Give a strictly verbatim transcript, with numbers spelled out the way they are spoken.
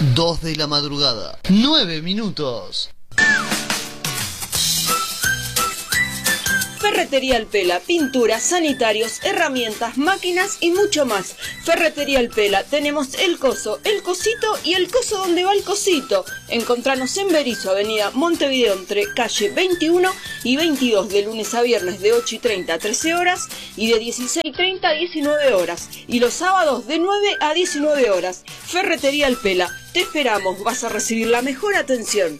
dos de la madrugada, nueve minutos. Ferretería El Pela, pinturas, sanitarios, herramientas, máquinas y mucho más. Ferretería El Pela, tenemos el coso, el cosito y el coso donde va el cosito. Encontranos en Berisso, avenida Montevideo, entre calle veintiuno y veintidós, de lunes a viernes de ocho y treinta a trece horas y de dieciséis y treinta a diecinueve horas. Y los sábados de nueve a diecinueve horas. Ferretería El Pela, te esperamos, vas a recibir la mejor atención.